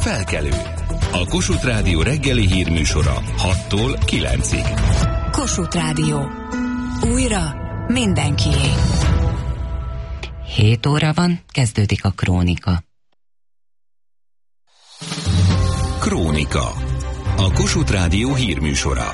Felkelő. A Kossuth Rádió reggeli hírműsora 6-tól 9-ig. Kossuth Rádió. Újra mindenkié. 7 óra van, kezdődik a Krónika. Krónika. A Kossuth Rádió hírműsora.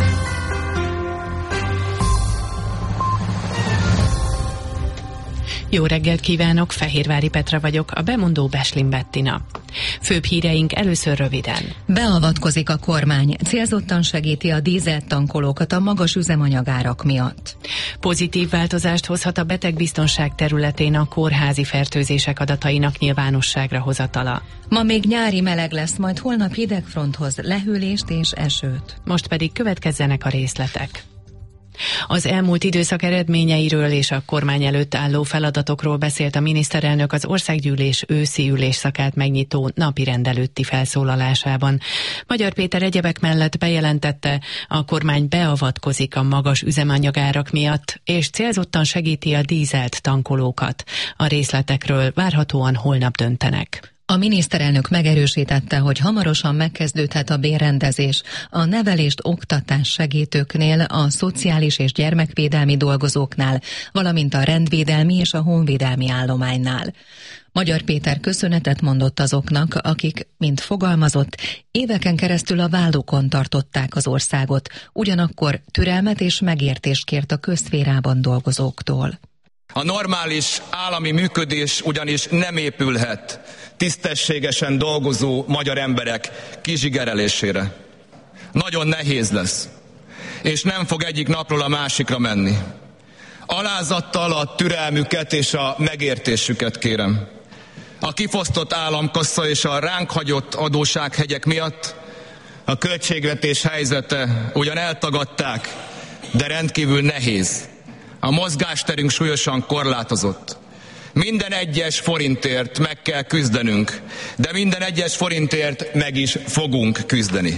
Jó reggelt kívánok, Fehérvári Petra vagyok, a bemondó Beslin Bettina. Főbb híreink először röviden. Beavatkozik a kormány, célzottan segíti a dízeltankolókat a magas üzemanyagárak miatt. Pozitív változást hozhat a betegbiztonság területén a kórházi fertőzések adatainak nyilvánosságra hozatala. Ma még nyári meleg lesz, majd holnap hidegfronthoz lehűlést és esőt. Most pedig következzenek a részletek. Az elmúlt időszak eredményeiről és a kormány előtt álló feladatokról beszélt a miniszterelnök az országgyűlés őszi ülésszakát megnyitó napirend előtti felszólalásában. Magyar Péter egyebek mellett bejelentette, a kormány beavatkozik a magas üzemanyagárak miatt, és célzottan segíti a dízelt tankolókat. A részletekről várhatóan holnap döntenek. A miniszterelnök megerősítette, hogy hamarosan megkezdődhet a bérrendezés a nevelést oktatás segítőknél, a szociális és gyermekvédelmi dolgozóknál, valamint a rendvédelmi és a honvédelmi állománynál. Magyar Péter köszönetet mondott azoknak, akik, mint fogalmazott, éveken keresztül a vállukon tartották az országot, ugyanakkor türelmet és megértést kért a közszférában dolgozóktól. A normális állami működés ugyanis nem épülhet tisztességesen dolgozó magyar emberek kizsigerelésére. Nagyon nehéz lesz, és nem fog egyik napról a másikra menni. Alázattal a türelmüket és a megértésüket kérem. A kifosztott államkassa és a ránk hagyott adóssághegyek miatt a költségvetés helyzete ugyan eltagadták, de rendkívül nehéz. A mozgásterünk súlyosan korlátozott. Minden egyes forintért meg kell küzdenünk, de minden egyes forintért meg is fogunk küzdeni.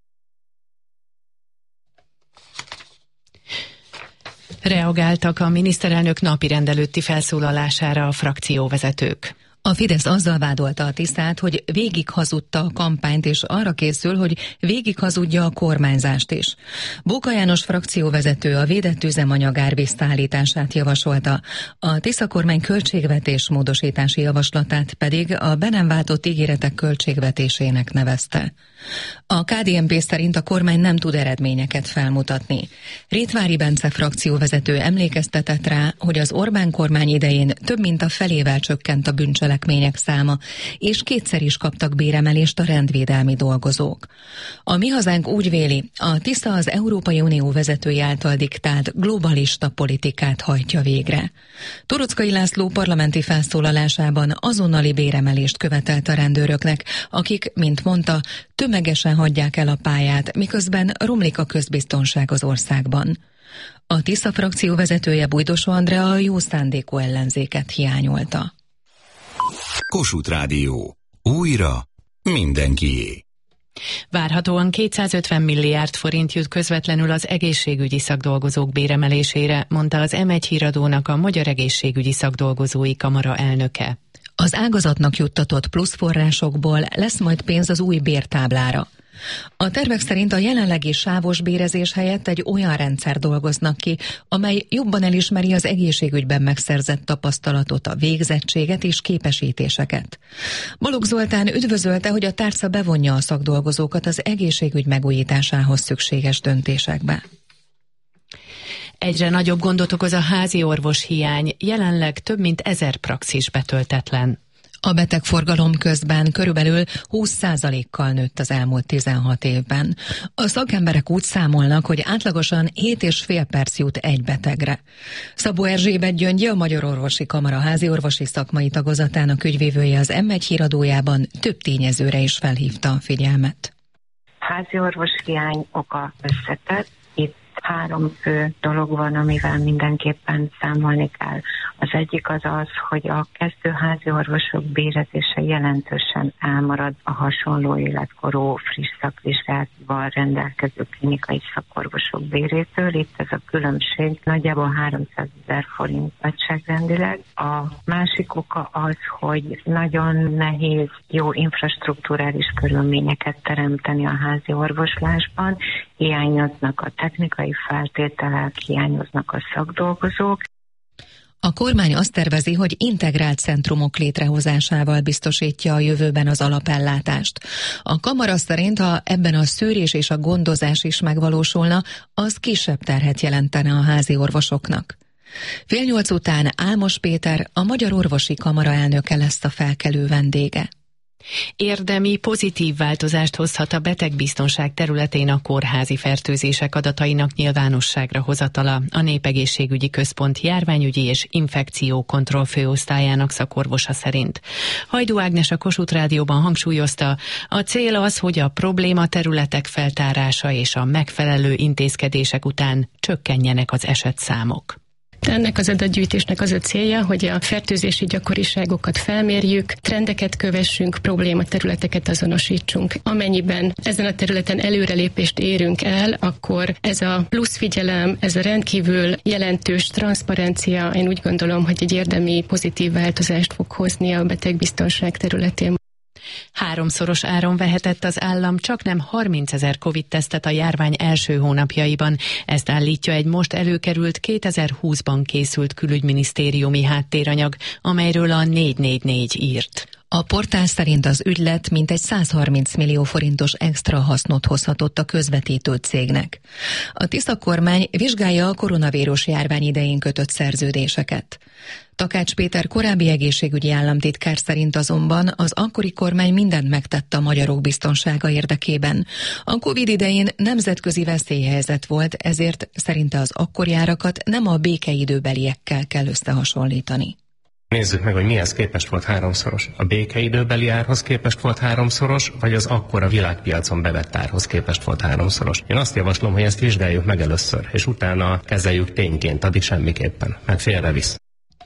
Reagáltak a miniszterelnök napirend előtti felszólalására a frakcióvezetők. A Fidesz azzal vádolta a Tiszát, hogy végighazudta a kampányt, és arra készül, hogy végighazudja a kormányzást is. Bóka János frakcióvezető a védett üzemanyagár visszaállítását javasolta, a Tisza kormány költségvetés módosítási javaslatát pedig a be nem váltott ígéretek költségvetésének nevezte. A KDNP szerint a kormány nem tud eredményeket felmutatni. Rétvári Bence frakcióvezető emlékeztetett rá, hogy az Orbán kormány idején több mint a felével csökkent a bűncselekmények száma, és kétszer is kaptak béremelést a rendvédelmi dolgozók. A Mi Hazánk úgy véli, a Tisza az Európai Unió vezetői által diktált globalista politikát hajtja végre. Toroczkai László parlamenti felszólalásában azonnali béremelést követelt a rendőröknek, akik, mint mondta, tömegesen hagyják el a pályát, miközben romlik a közbiztonság az országban. A Tisza frakció vezetője Bújdosó Andrea a jó szándékú ellenzéket hiányolta. Kossuth Rádió. Újra mindenkié. Várhatóan 250 milliárd forint jut közvetlenül az egészségügyi szakdolgozók béremelésére, mondta az M1 híradónak a Magyar Egészségügyi Szakdolgozói Kamara elnöke. Az ágazatnak juttatott plusz forrásokból lesz majd pénz az új bértáblára. A tervek szerint a jelenlegi sávos bérezés helyett egy olyan rendszer dolgoznak ki, amely jobban elismeri az egészségügyben megszerzett tapasztalatot, a végzettséget és képesítéseket. Balogh Zoltán üdvözölte, hogy a tárca bevonja a szakdolgozókat az egészségügy megújításához szükséges döntésekbe. Egyre nagyobb gondot okoz a házi orvos hiány, jelenleg több mint 1000 praxis betöltetlen. A betegforgalom közben körülbelül 20%-kal nőtt az elmúlt 16 évben. A szakemberek úgy számolnak, hogy átlagosan 7,5 perc jut egy betegre. Szabó Erzsébet Gyöngyi, a Magyar Orvosi Kamara háziorvosi szakmai tagozatának ügyvívője az M1 híradójában több tényezőre is felhívta a figyelmet. Háziorvos hiány oka összetett. Itt 3 fő dolog van, amivel mindenképpen számolni kell. Az egyik az az, hogy a kezdőházi orvosok bérezése jelentősen elmarad a hasonló életkorú friss szakvizsgálattal rendelkező klinikai szakorvosok bérétől. Itt ez a különbség nagyjából 300 000 forint nagyságrendileg. A másik oka az, hogy nagyon nehéz jó infrastrukturális körülményeket teremteni a házi orvoslásban, hiányoznak a technikai feltételek, hiányoznak a szakdolgozók. A kormány azt tervezi, hogy integrált centrumok létrehozásával biztosítja a jövőben az alapellátást. A kamara szerint, ha ebben a szűrés és a gondozás is megvalósulna, az kisebb terhet jelentene a házi orvosoknak. 7:30 után Álmos Péter, a Magyar Orvosi Kamara elnöke lesz a felkelő vendége. Érdemi, pozitív változást hozhat a betegbiztonság területén a kórházi fertőzések adatainak nyilvánosságra hozatala. A Népegészségügyi Központ járványügyi és infekciókontroll főosztályának szakorvosa szerint. Hajdú Ágnes a Kossuth Rádióban hangsúlyozta, a cél az, hogy a probléma területek feltárása és a megfelelő intézkedések után csökkenjenek az esetszámok. Ennek az adatgyűjtésnek az a célja, hogy a fertőzési gyakoriságokat felmérjük, trendeket kövessünk, problématerületeket azonosítsunk. Amennyiben ezen a területen előrelépést érünk el, akkor ez a plusz figyelem, ez a rendkívül jelentős transzparencia, én úgy gondolom, hogy egy érdemi pozitív változást fog hozni a betegbiztonság területén. 3-szoros áron vehetett az állam csaknem 30 000 Covid-tesztet a járvány első hónapjaiban. Ezt állítja egy most előkerült 2020-ban készült külügyminisztériumi háttéranyag, amelyről a 444 írt. A portál szerint az ügylet mintegy 130 millió forintos extra hasznot hozhatott a közvetítő cégnek. A Tisza kormány vizsgálja a koronavírus járvány idején kötött szerződéseket. Takács Péter korábbi egészségügyi államtitkár szerint azonban az akkori kormány mindent megtett a magyarok biztonsága érdekében. A Covid idején nemzetközi veszélyhelyzet volt, ezért szerinte az akkori árakat nem a békeidőbeliekkel kell összehasonlítani. Nézzük meg, hogy mihez képest volt 3-szoros. A békeidőbeli árhoz képest volt 3-szoros, vagy az akkor a világpiacon bevett árhoz képest volt 3-szoros. Én azt javaslom, hogy ezt vizsgáljuk meg először, és utána kezeljük tényként, addig semmiképpen, meg félrevisz.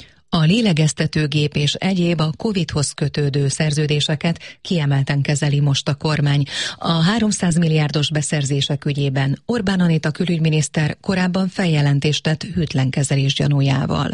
A lélegeztetőgép és egyéb a Covid-hoz kötődő szerződéseket kiemelten kezeli most a kormány. A 300 milliárdos beszerzések ügyében Orbán Anita külügyminiszter korábban feljelentést tett hűtlen kezelés gyanújával.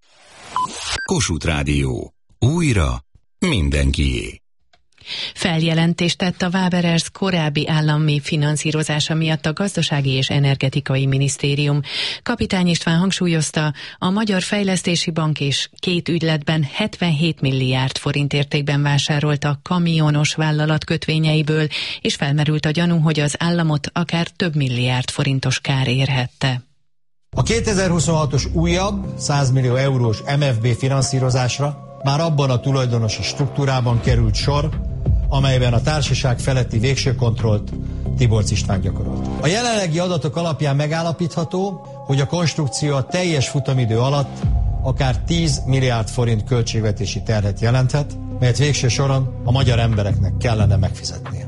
Kossuth Rádió. Újra mindenkié. Feljelentést tett a Waberers korábbi állami finanszírozása miatt a Gazdasági és Energetikai Minisztérium. Kapitány István hangsúlyozta, a Magyar Fejlesztési Bank és 2 ügyletben 77 milliárd forint értékben vásárolta kamionos vállalat kötvényeiből, és felmerült a gyanú, hogy az államot akár több milliárd forintos kár érhette. A 2026-os újabb 100 millió eurós MFB finanszírozásra már abban a tulajdonosi struktúrában került sor, amelyben a társaság feletti végső kontrollt Tiborcs István gyakorolt. A jelenlegi adatok alapján megállapítható, hogy a konstrukció a teljes futamidő alatt akár 10 milliárd forint költségvetési terhet jelenthet, melyet végső soron a magyar embereknek kellene megfizetnie.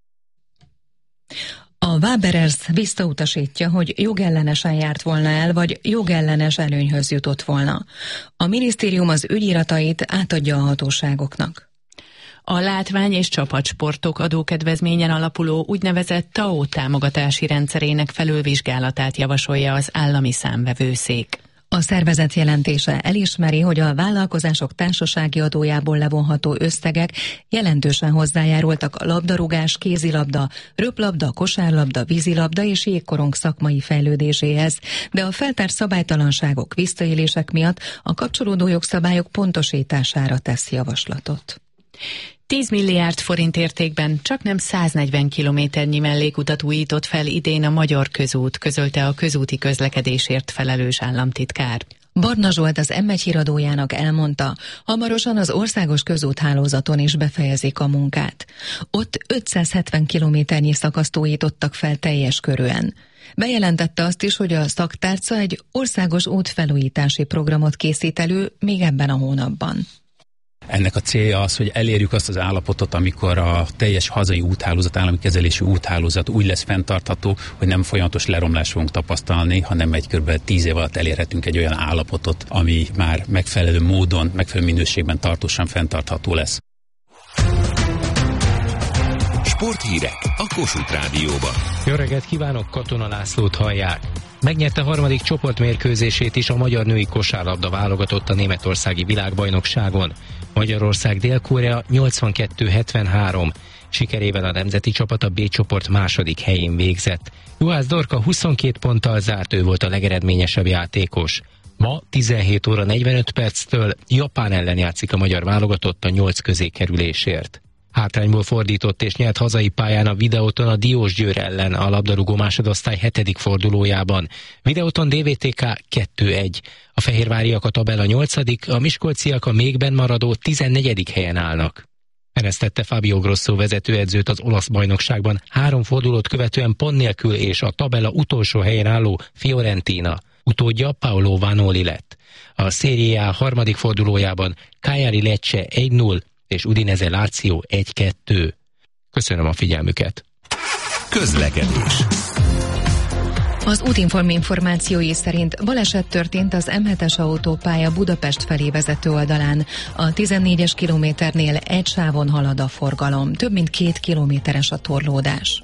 A Waberers visszautasítja, hogy jogellenesen járt volna el, vagy jogellenes előnyhöz jutott volna. A minisztérium az ügyiratait átadja a hatóságoknak. A látvány- és csapatsportok adókedvezményen alapuló úgynevezett TAO támogatási rendszerének felülvizsgálatát javasolja az állami számvevőszék. A szervezet jelentése elismeri, hogy a vállalkozások társasági adójából levonható összegek jelentősen hozzájárultak a labdarúgás, kézilabda, röplabda, kosárlabda, vízilabda és jégkorong szakmai fejlődéséhez, de a feltárt szabálytalanságok, visszaélések miatt a kapcsolódó jogszabályok pontosítására tesz javaslatot. 10 milliárd forint értékben csaknem 140 kilométernyi mellékutat újított fel idén a Magyar Közút, közölte a közúti közlekedésért felelős államtitkár. Barna Zsolt az M1 híradójának elmondta, hamarosan az országos közúthálózaton is befejezik a munkát. Ott 570 kilométernyi szakaszt újítottak fel teljes körűen. Bejelentette azt is, hogy a szaktárca egy országos útfelújítási programot készít elő még ebben a hónapban. Ennek a célja az, hogy elérjük azt az állapotot, amikor a teljes hazai úthálózat, állami kezelésű úthálózat úgy lesz fenntartható, hogy nem folyamatos leromlást fogunk tapasztalni, hanem egy kb. 10 év alatt elérhetünk egy olyan állapotot, ami már megfelelő módon, megfelelő minőségben tartósan fenntartható lesz. Sporthírek a Kossuth Rádióban. Jó reggelt kívánok, Katona Lászlót hallják. Megnyerte harmadik csoportmérkőzését is a magyar női kosárlabda válogatott a németországi világbajnokságon. Magyarország Dél-Korea 82-73. Sikerével a nemzeti csapat a B csoport második helyén végzett. Juhász Dorka 22 ponttal zárt, ő volt a legeredményesebb játékos. Ma 17 óra 45 perctől Japán ellen játszik a magyar válogatott a 8 közé kerülésért. Hátrányból fordított és nyert hazai pályán a Videoton a Diósgyőr ellen a labdarúgó másodosztály 7. fordulójában. Videoton DVTK 2-1. A fehérváriak a tabella 8., a miskolciak a mégben maradó 14. helyen állnak. Eresztette Fabio Grosso vezetőedzőt az olasz bajnokságban 3 fordulót követően pont nélkül és a tabella utolsó helyen álló Fiorentina. Utódja Paolo Vanoli lett. A Serie A 3. fordulójában Cagliari Lecce 1-0 és Udinese Lazio 1-2. Köszönöm a figyelmüket. Közlekedés. Az Útinform információi szerint baleset történt az M7-es autópálya Budapest felé vezető oldalán. A 14-es kilométernél egy sávon halad a forgalom. Több mint 2 kilométeres a torlódás.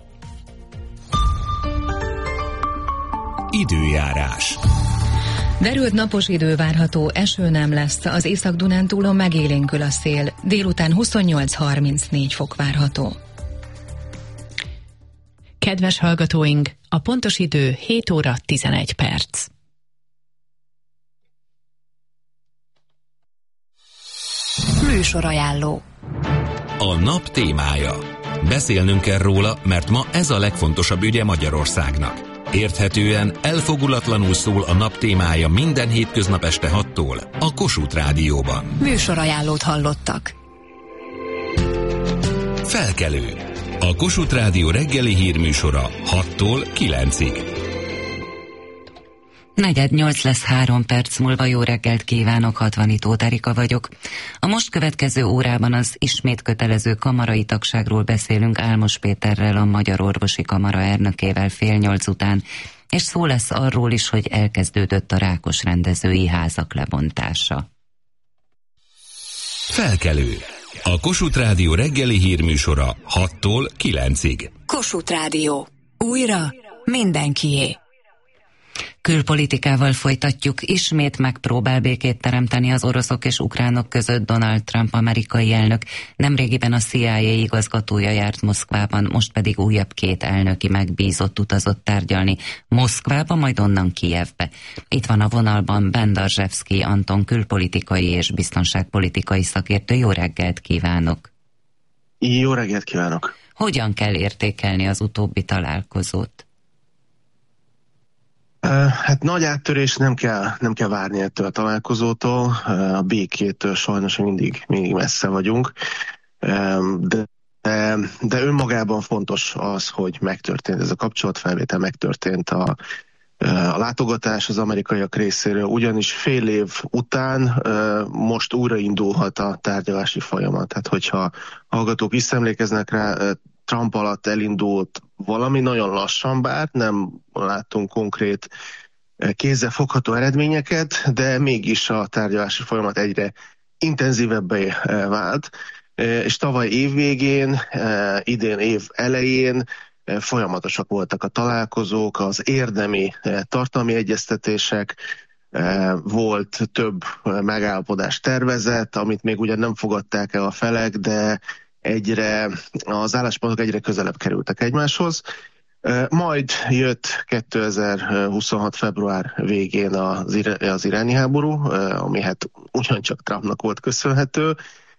Időjárás. Derült napos idő várható, eső nem lesz, az Észak-Dunántúlon megélénkül a szél, délután 28-34 fok várható. Kedves hallgatóink, a pontos idő 7 óra 11 perc. Műsorajánló. A nap témája. Beszélnünk kell róla, mert ma ez a legfontosabb ügye Magyarországnak. Érthetően, elfogulatlanul szól a nap témája minden hétköznap este 6-tól a Kossuth Rádióban. Műsorajánlót hallottak. Felkelő. A Kossuth Rádió reggeli hírműsora 6-tól 9-ig. 7:48 lesz 3 perc múlva. Jó reggelt kívánok, Hatvanitó Erika vagyok. A most következő órában az ismét kötelező kamarai tagságról beszélünk Álmos Péterrel, a Magyar Orvosi Kamara elnökével 7:30 után, és szó lesz arról is, hogy elkezdődött a Rákos rendezői házak lebontása. Felkelő. A Kossuth Rádió reggeli hírműsora 6-tól 9-ig. Kossuth Rádió. Újra mindenkié. Külpolitikával folytatjuk. Ismét megpróbál békét teremteni az oroszok és ukránok között Donald Trump amerikai elnök. Nemrégiben a CIA igazgatója járt Moszkvában, most pedig újabb 2 elnöki megbízott utazott tárgyalni Moszkvába, majd onnan Kijevbe. Itt van a vonalban Bendarzsevszky Anton, külpolitikai és biztonságpolitikai szakértő. Jó reggelt kívánok! Jó reggelt kívánok! Hogyan kell értékelni az utóbbi találkozót? Hát nagy áttörés nem kell várni ettől a találkozótól, a békétől sajnos mindig messze vagyunk, de önmagában fontos az, hogy megtörtént ez a kapcsolatfelvétel, megtörtént a látogatás az amerikaiak részéről, ugyanis fél év után most újraindulhat a tárgyalási folyamat. Tehát hogyha hallgatók visszaemlékeznek rá, Trump alatt elindult valami nagyon lassan, bár nem láttunk konkrét kézzelfogható eredményeket, de mégis a tárgyalási folyamat egyre intenzívebbé vált, és tavaly év végén, idén év elején folyamatosak voltak a találkozók, az érdemi tartalmi egyeztetések, volt több megállapodás tervezet, amit még ugyan nem fogadták el a felek, de az álláspontok egyre közelebb kerültek egymáshoz. Majd jött 2026. február végén az iráni háború, ami hát ugyancsak Trumpnak volt köszönhető,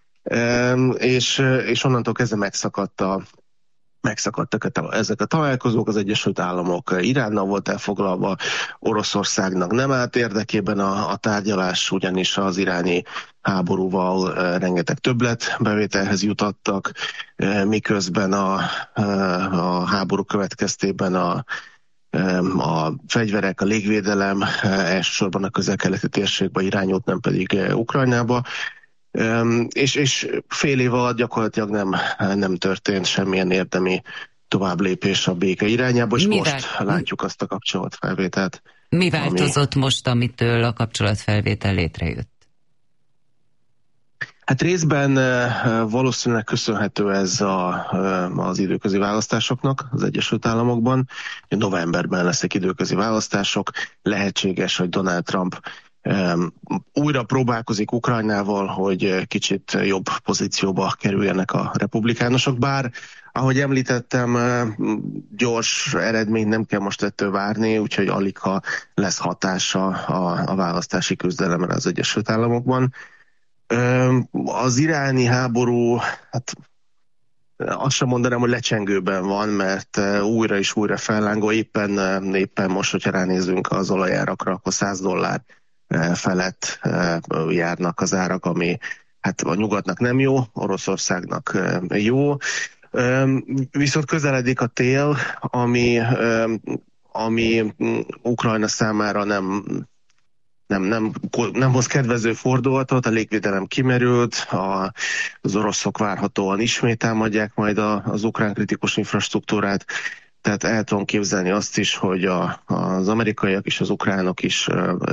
és onnantól kezdve megszakadtak ezek a találkozók, az Egyesült Államok Iránnal volt elfoglalva, Oroszországnak nem állt érdekében a tárgyalás, ugyanis az iráni háborúval rengeteg többletbevételhez jutottak, miközben a háború következtében a fegyverek, a légvédelem elsősorban a közel-keleti térségbe irányult, nem pedig Ukrajnába. És fél év alatt gyakorlatilag nem történt semmilyen érdemi tovább lépés a béke irányába, és most látjuk azt a kapcsolatfelvételt. Mi változott most, amitől a kapcsolatfelvétel létrejött? Hát részben valószínűleg köszönhető ez az időközi választásoknak az Egyesült Államokban. Novemberben lesznek időközi választások. Lehetséges, hogy Donald Trump újra próbálkozik Ukrajnával, hogy kicsit jobb pozícióba kerüljenek a republikánusok, bár ahogy említettem, gyors eredményt nem kell most ettől várni, úgyhogy aligha lesz hatása a választási küzdelemre az Egyesült Államokban. Az iráni háború, hát azt sem mondanám, hogy lecsengőben van, mert újra és újra fellángol, éppen most, hogyha ránézünk az olajárakra, akkor $100 felett járnak az árak, ami hát a nyugatnak nem jó, Oroszországnak jó. Viszont közeledik a tél, ami Ukrajna számára nem hoz kedvező fordulatot, a légvédelem kimerült, az oroszok várhatóan ismét támadják majd az ukrán kritikus infrastruktúrát, tehát el tudom képzelni azt is, hogy az amerikaiak és az ukránok is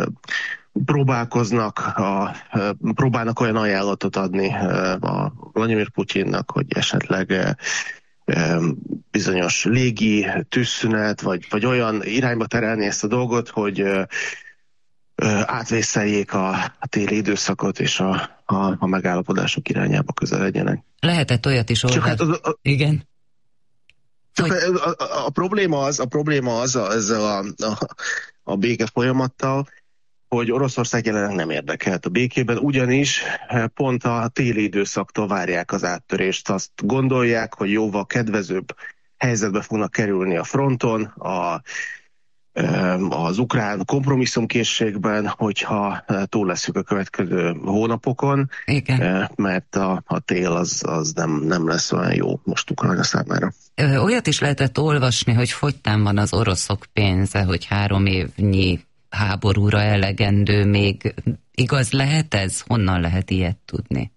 próbálnak olyan ajánlatot adni a Vladimir Putyinnak, hogy esetleg bizonyos légi tűzszünet, vagy olyan irányba terelni ezt a dolgot, hogy átvészeljék a téli időszakot, és a megállapodások irányába közeledjenek. Lehetett olyat is olvasni. Igen. A probléma az ezzel a béke folyamattal, hogy Oroszország jelenleg nem érdekelt a békében, ugyanis pont a téli időszaktól várják az áttörést. Azt gondolják, hogy jóval kedvezőbb helyzetbe fognak kerülni a fronton, az ukrán kompromisszumkészségben, hogyha túl leszünk a következő hónapokon. Igen. Mert a tél az nem lesz olyan jó most Ukrajna számára. Olyat is lehetett olvasni, hogy fogytán van az oroszok pénze, hogy 3 évnyi háborúra elegendő még. Igaz lehet ez? Honnan lehet ilyet tudni?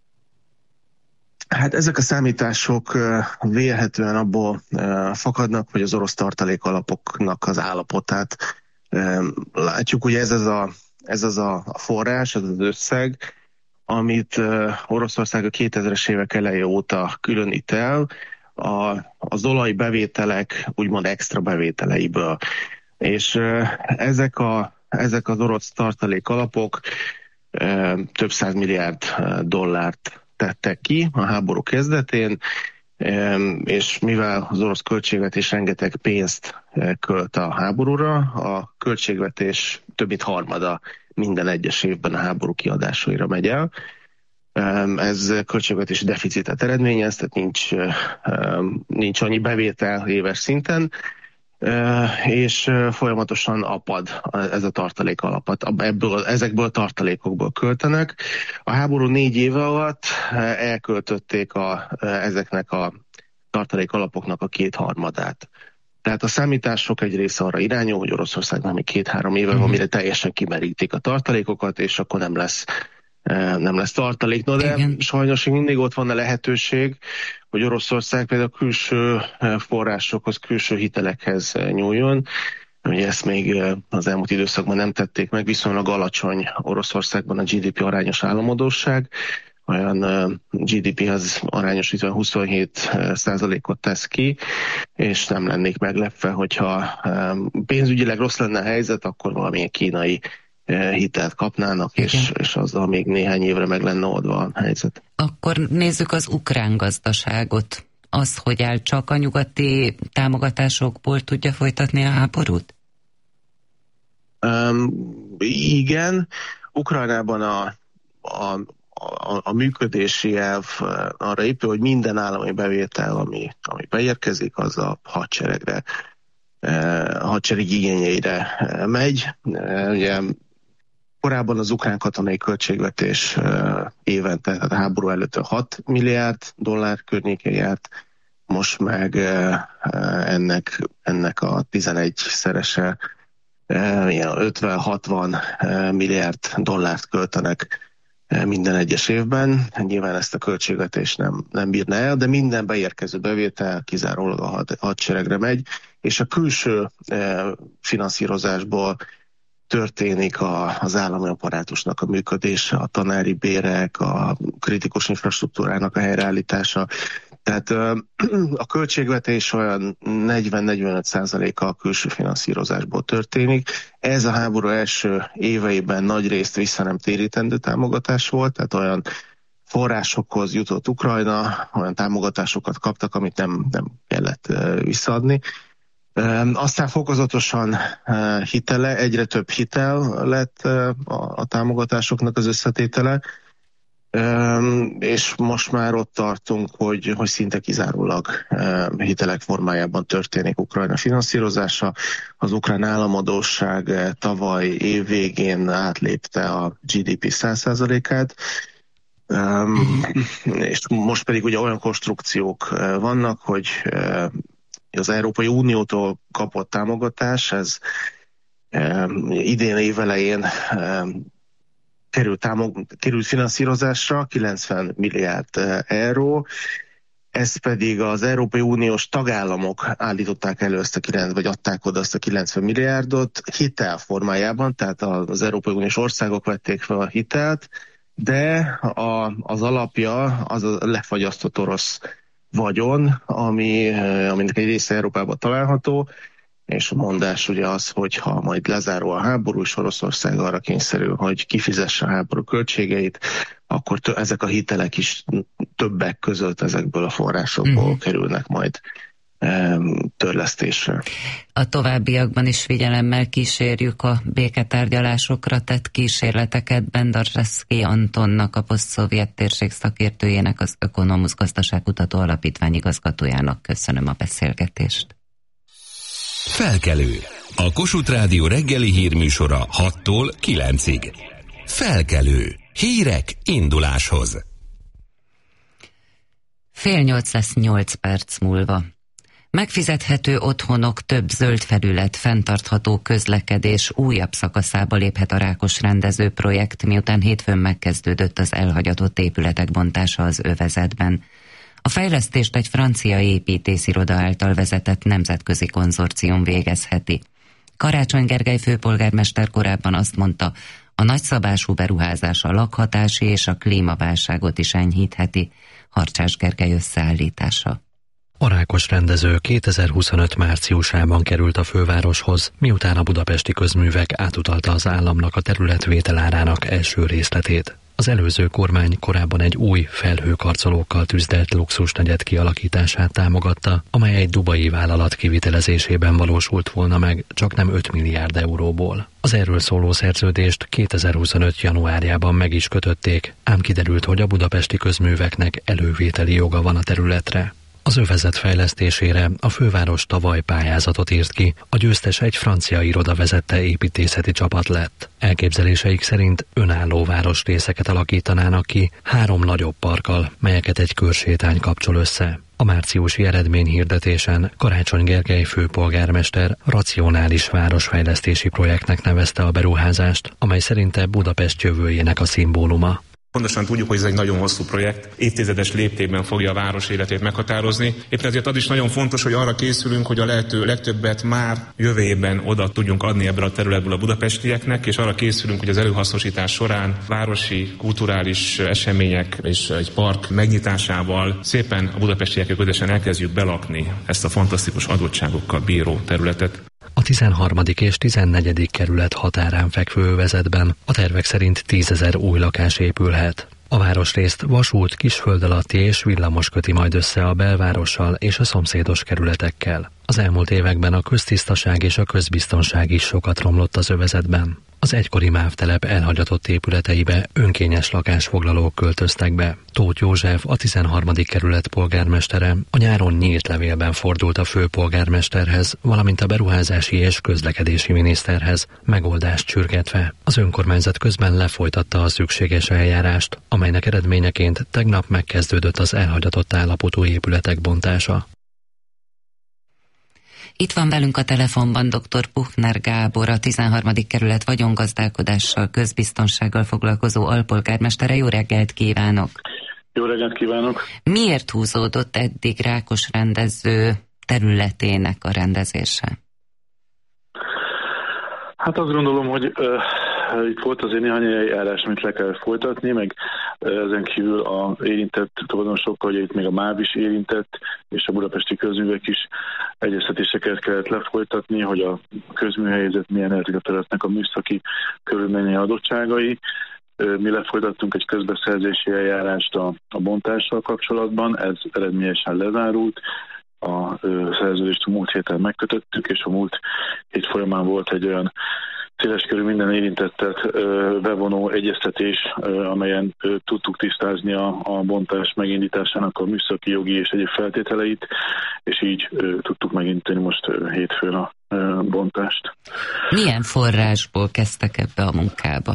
Hát ezek a számítások vélhetően abból fakadnak, hogy az orosz tartalékalapoknak az állapotát látjuk. Ugye ez az a forrás, ez az összeg, amit Oroszország a 2000-es évek eleje óta különít el az olajbevételek, úgymond extra bevételeiből. És ezek az orosz tartalékalapok több $100 milliárd tettek ki a háború kezdetén, és mivel az orosz költségvetés rengeteg pénzt költ a háborúra, a költségvetés több mint harmada minden egyes évben a háború kiadásaira megy el. Ez költségvetési deficitet eredményez, tehát nincs annyi bevétel éves szinten, és folyamatosan apad ez a tartalék alapot. Ezekből a tartalékokból költenek. A háború 4 éve alatt elköltötték ezeknek a tartalék alapoknak a 2/3. Tehát a számítások egy része arra irányul, hogy Oroszországnak még 2-3 éve van, mire teljesen kimerítik a tartalékokat, és akkor nem lesz tartalék. No, de igen, sajnos mindig ott van a lehetőség, hogy Oroszország például külső forrásokhoz, külső hitelekhez nyúljon. Ugye ezt még az elmúlt időszakban nem tették meg, viszonylag alacsony Oroszországban a GDP arányos államadósság, olyan GDP-hez arányosítva 27%-ot tesz ki, és nem lennék meglepve, hogyha pénzügyileg rossz lenne a helyzet, akkor valamilyen kínai hitelt kapnának, és azzal még néhány évre meg lenne oldva a helyzet. Akkor nézzük az ukrán gazdaságot. Az, hogy áll, csak a nyugati támogatásokból tudja folytatni a háborút? Igen. Ukrajnában a működési elv arra épül, hogy minden állami bevétel, ami beérkezik, az a hadseregre, a hadsereg igényeire megy. Ugye korábban az ukrán katonai költségvetés évente, tehát a háború előtt $6 milliárd környékén járt, most meg ennek a 11-szerese, ilyen $50-60 milliárd költenek minden egyes évben. Nyilván ezt a költségvetés nem bírna el, de minden beérkező bevétel kizárólag a hadseregre megy, és a külső finanszírozásból történik az állami apparátusnak a működése, a tanári bérek, a kritikus infrastruktúrának a helyreállítása. Tehát a költségvetés olyan 40-45%-a a külső finanszírozásból történik. Ez a háború első éveiben nagy részt vissza nem térítendő támogatás volt, tehát olyan forrásokhoz jutott Ukrajna, olyan támogatásokat kaptak, amit nem kellett visszaadni. Aztán fokozatosan hitele, egyre több hitel lett a támogatásoknak az összetétele, és most már ott tartunk, hogy szinte kizárólag hitelek formájában történik Ukrajna finanszírozása. Az ukrán államadósság tavaly év végén átlépte a GDP 100%-át, és most pedig ugye olyan konstrukciók vannak, hogy az Európai Uniótól kapott támogatás, ez idén évelején került finanszírozásra, 90 milliárd euró, ez pedig az Európai Uniós tagállamok állították elő vagy adták oda azt a 90 milliárdot hitel formájában, tehát az Európai Uniós országok vették fel a hitelt, de az alapja az a lefagyasztott orosz vagyon, aminek egy része Európában található, és a mondás ugye az, hogy ha majd lezárul a háború, és Oroszország arra kényszerül, hogy kifizesse a háború költségeit, akkor ezek a hitelek is többek között ezekből a forrásokból kerülnek majd törlesztésre. A továbbiakban is figyelemmel kísérjük a béketárgyalásokra tett kísérleteket. Bendarszky Antonnak, a posztszovjet térség szakértőjének, az Ökonomusz Gazdaságkutató Alapítvány igazgatójának köszönöm a beszélgetést. Felkelő. A Kossuth Rádió reggeli hírműsora 6-tól 9-ig. Felkelő. Hírek induláshoz. 7:30 lesz 8 perc múlva. Megfizethető otthonok, több zöld felület, fenntartható közlekedés újabb szakaszába léphet a Rákos rendező projekt, miután hétfőn megkezdődött az elhagyatott épületek bontása az övezetben. A fejlesztést egy francia építésziroda által vezetett nemzetközi konzorcium végezheti. Karácsony Gergely főpolgármester korábban azt mondta, a nagyszabású beruházás a lakhatási és a klímaválságot is enyhítheti. Harcsás Gergely összeállítása. A Rákos rendező 2025 márciusában került a fővároshoz, miután a Budapesti Közművek átutalta az államnak a területvételárának első részletét. Az előző kormány korábban egy új felhőkarcolókkal tüzdelt luxusnegyed kialakítását támogatta, amely egy dubai vállalat kivitelezésében valósult volna meg, csak nem 5 milliárd euróból. Az erről szóló szerződést 2025. januárjában meg is kötötték, ám kiderült, hogy a Budapesti Közműveknek elővételi joga van a területre. Az övezet fejlesztésére a főváros tavaly pályázatot írt ki, a győztes egy francia iroda vezette építészeti csapat lett. Elképzeléseik szerint önálló városrészeket alakítanának ki 3 nagyobb parkkal, melyeket egy körsétány kapcsol össze. A márciusi eredményhirdetésen Karácsony Gergely főpolgármester racionális városfejlesztési projektnek nevezte a beruházást, amely szerinte Budapest jövőjének a szimbóluma. Pontosan tudjuk, hogy ez egy nagyon hosszú projekt, évtizedes léptékben fogja a város életét meghatározni. Éppen ezért az is nagyon fontos, hogy arra készülünk, hogy a lehető legtöbbet már jövő évben oda tudjunk adni ebből a területből a budapestieknek, és arra készülünk, hogy az előhasznosítás során városi, kulturális események és egy park megnyitásával szépen a budapestiekkel közösen elkezdjük belakni ezt a fantasztikus adottságokkal bíró területet. A 13. és 14. kerület határán fekvő övezetben a tervek szerint 10 000 új lakás épülhet. A városrészt vasút, kisföld alatti és villamos köti majd össze a belvárossal és a szomszédos kerületekkel. Az elmúlt években a köztisztaság és a közbiztonság is sokat romlott az övezetben. Az egykori MÁV telep elhagyatott épületeibe önkényes lakásfoglalók költöztek be. Tóth József, a 13. kerület polgármestere a nyáron nyílt levélben fordult a főpolgármesterhez, valamint a beruházási és közlekedési miniszterhez, megoldást sürgetve. Az önkormányzat közben lefolytatta a szükséges eljárást, amelynek eredményeként tegnap megkezdődött az elhagyatott állapotú épületek bontása. Itt van velünk a telefonban dr. Puchner Gábor, a 13. kerület vagyongazdálkodással, közbiztonsággal foglalkozó alpolgármestere. Jó reggelt kívánok! Jó reggelt kívánok! Miért húzódott eddig Rákosrendező területének a rendezése? Hát azt gondolom, hogy itt volt azért néhány eljárás, amit le kell folytatni, meg ezen kívül a érintett tulajdonosokkal, ugye itt még a MÁV is érintett, és a budapesti közművek is egyeztetéseket kellett lefolytatni, hogy a közműhelyzet milyen ennek a területnek a műszaki körülményei adottságai. Mi lefolytattunk egy közbeszerzési eljárást a bontással kapcsolatban, ez eredményesen lezárult. A szerződést a múlt héten megkötöttük, és a múlt hét folyamán volt egy olyan széleskörű minden érintettet bevonó egyeztetés, amelyen tudtuk tisztázni a bontás megindításának a műszaki, jogi és egyéb feltételeit, és így tudtuk megindítani most hétfőn a bontást. Milyen forrásból kezdtek ebbe a munkába?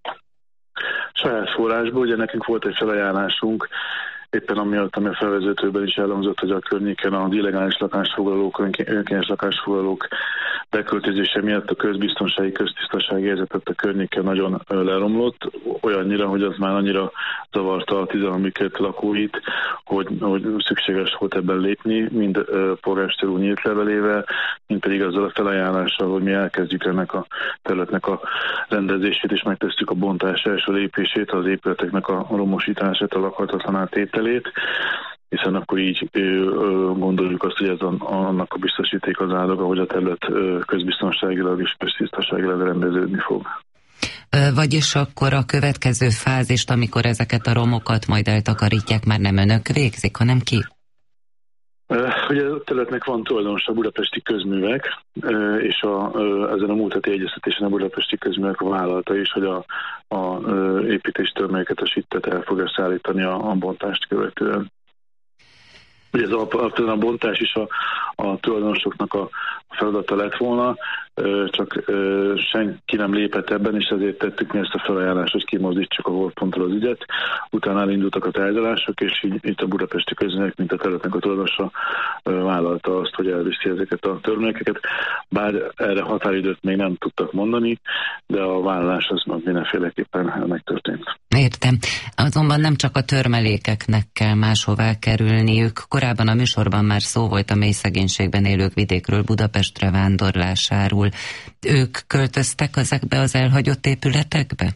Saját forrásból, ugye nekünk volt egy felajánlásunk, éppen amiatt, ami a felvezetőben is elhangzott, hogy a környéken az illegális lakásfoglalók, önkényes lakásfoglalók beköltözése miatt a közbiztonsági, köztisztasági helyzetet a környéken nagyon leromlott, olyannyira, hogy az már annyira zavarta a 13. kerület lakóit, hogy szükséges volt ebben lépni, mind polgármester úr nyílt levelével, mind pedig azzal a felajánlással, hogy mi elkezdjük ennek a területnek a rendezését, és megtesszük a bontás első lépését, az épületeknek a romosítását, a lakhatatlan átételét, hiszen akkor így gondoljuk azt, hogy ez annak a biztosíték az állaga, hogy a terület közbiztonságilag és köztisztaságilag rendeződni fog. Vagyis akkor a következő fázist, amikor ezeket a romokat majd eltakarítják, már nem önök végzik, hanem ki? Ugye a területnek van tulajdonosa, a budapesti közművek, és ezen a múlt heti egyeztetésen a budapesti közművek vállalta is, hogy a építéstől melléketesített el fogja szállítani a bontást követően. Ugye ez alapvetően a bontás is a tulajdonosoknak a feladata lett volna, csak senki nem lépett ebben, és ezért tettük mi ezt a felajánlást, hogy kimozdítsuk a holtpontról az ügyet. Utána elindultak a tárgyalások, és így itt a budapesti közművek, mint a területnek a tulajdonosa vállalta azt, hogy elviszi ezeket a termékeket. Bár erre határidőt még nem tudtak mondani, de a vállalás az mindenféleképpen megtörtént. Értem. Azonban nem csak a törmelékeknek kell máshová kerülniük. Korábban a műsorban már szó volt a mély szegénységben élők vidékről Budapestre vándorlásáról. Ők költöztek ezekbe az elhagyott épületekbe?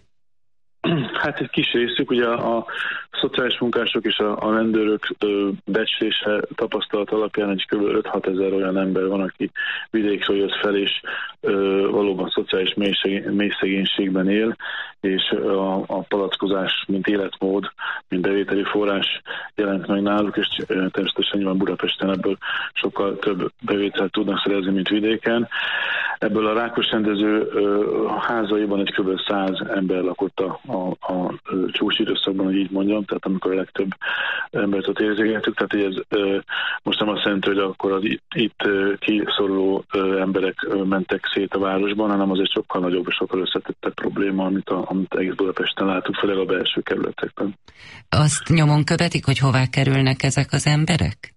Hát egy kis részük, ugye a szociális munkások és a rendőrök becslése tapasztalat alapján egy kb. 5-6 ezer olyan ember van, aki vidékről jött fel, és valóban szociális mély szegénységben él, és a palackozás, mint életmód, mint bevételi forrás jelent meg náluk, és természetesen nyilván Budapesten ebből sokkal több bevételt tudnak szerezni, mint vidéken. Ebből a Rákosrendező házaiban egy kb. 100 ember lakott a csúcsidőszakban, hogy így mondjam, tehát amikor a legtöbb embert ott érzékeltük, tehát ez most nem azt jelenti, hogy akkor az itt kiszoruló emberek mentek szét a városban, hanem azért sokkal nagyobb és sokkal összetettebb probléma, amit egész Budapesten látunk, főleg a belső kerületekben. Azt nyomon követik, hogy hová kerülnek ezek az emberek?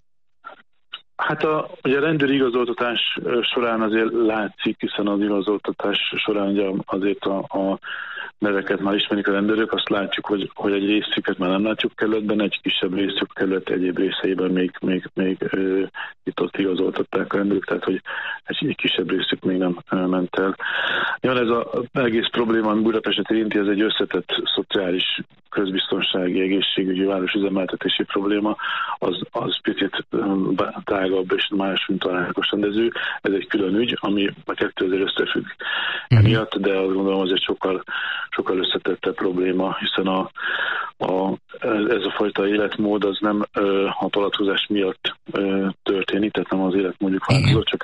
Hát ugye a rendőri igazoltatás során azért látszik, hiszen az igazoltatás során ugye azért a neveket már ismerik a rendőrök, azt látjuk, hogy egy részüket már nem látjuk kerületben, egy kisebb részük kerület egyéb részeiben még itt-ott igazoltatták a rendőrök, tehát hogy egy kisebb részük még nem ment el. Nyilván ez az egész probléma, ami Budapestet érinti, ez egy összetett szociális, közbiztonsági, egészségügyi, városüzemeltetési probléma, az picit tágabb és más, mint a Rákosrendező. Ez egy külön ügy, ami a kettő azért összefügg emiatt, de azt gondolom, az egy sokkal összetettebb probléma, hiszen ez a fajta életmód az nem a palackozás miatt történik, tehát nem az életmódjuk változott, csak